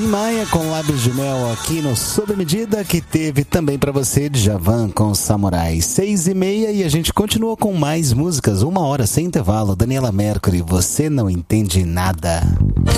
Maia com Lábios de Mel aqui no Sob Medida, que teve também pra você Djavan com Samurai. 6h30 e a gente continua com mais músicas, 1 hora sem intervalo. Daniela Mercury, Você Não Entende Nada.